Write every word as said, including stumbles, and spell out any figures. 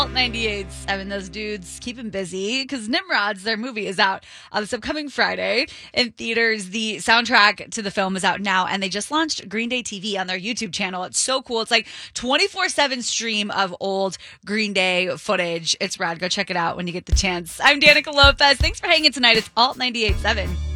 ninety-eight point seven, those dudes keep him busy because Nimrods, their movie, is out uh, this upcoming Friday in theaters. The soundtrack to the film is out now, and they just launched Green Day T V on their YouTube channel. It's so cool. It's like twenty-four seven stream of old Green Day footage. It's rad. Go check it out when you get the chance. I'm Danica Lopez. Thanks for hanging tonight. It's Alt ninety-eight point seven.